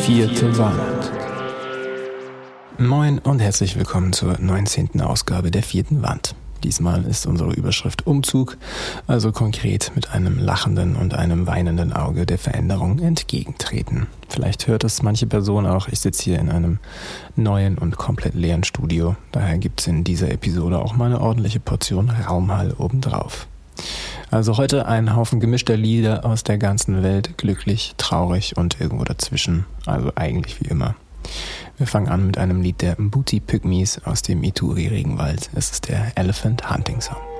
Vierte Wand. Moin und herzlich willkommen zur 19. Ausgabe der Vierten Wand. Diesmal ist unsere Überschrift Umzug, also konkret mit einem lachenden und einem weinenden Auge der Veränderung entgegentreten. Vielleicht hört es manche Person auch, ich sitze hier in einem neuen und komplett leeren Studio. Daher gibt es in dieser Episode auch mal eine ordentliche Portion Raumhall obendrauf. Also heute ein Haufen gemischter Lieder aus der ganzen Welt, glücklich, traurig und irgendwo dazwischen, also eigentlich wie immer. Wir fangen an mit einem Lied der Mbuti Pygmies aus dem Ituri-Regenwald. Es ist der Elephant Hunting Song.